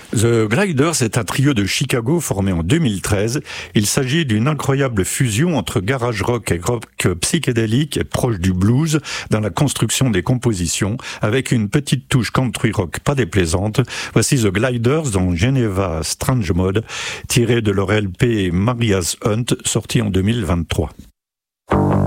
The Gliders est un trio de Chicago formé en 2013. Il s'agit d'une incroyable fusion entre garage rock et rock psychédélique et proche du blues dans la construction des compositions, avec une petite touche country rock pas déplaisante. Voici The Gliders dans Geneva Strange Mode, tiré de leur LP Maria's Hunt, sorti en 2023.